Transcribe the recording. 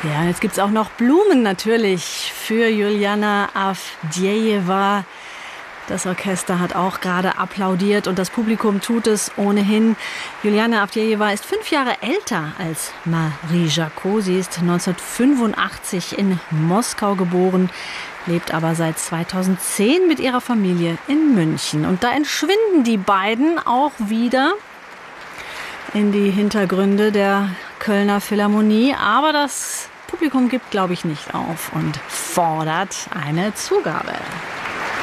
Ja, jetzt gibt's auch noch Blumen natürlich für Juliana Avdejewa. Das Orchester hat auch gerade applaudiert und das Publikum tut es ohnehin. Juliana Avdejewa ist 5 Jahre älter als Marie Jacot. Sie ist 1985 in Moskau geboren, lebt aber seit 2010 mit ihrer Familie in München. Und da entschwinden die beiden auch wieder in die Hintergründe der Kölner Philharmonie. Aber das Publikum gibt, glaube ich, nicht auf und fordert eine Zugabe.